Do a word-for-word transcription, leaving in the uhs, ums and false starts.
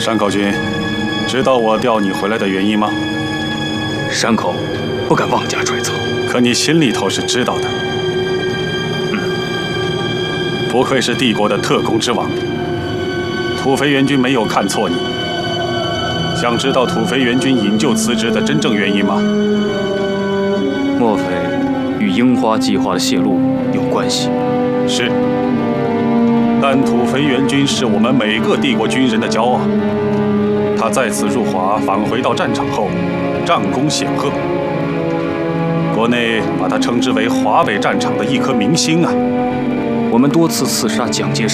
山口君，知道我调你回来的原因吗？ 山口不敢妄加揣测， 可你心里头是知道的。嗯，不愧是帝国的特工之王，土肥原君没有看错你。想知道土肥原君引咎辞职的真正原因吗？ 莫非与樱花计划的泄露有关系？ 是。但土肥原君是我们每个帝国军人的骄傲。他再次入华，返回到战场后，战功显赫，国内把他称之为华北战场的一颗明星啊！ 我们多次刺杀蒋介石。